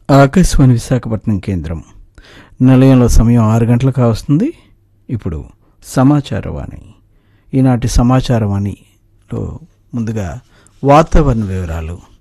ఆకాశవాణి విశాఖపట్నం కేంద్రం. నిలయంలో సమయం 6 గంటలు కావస్తుంది. ఇప్పుడు సమాచారవాణి. ఈనాటి సమాచారవాణిలో ముందుగా వాతావరణ వివరాలు.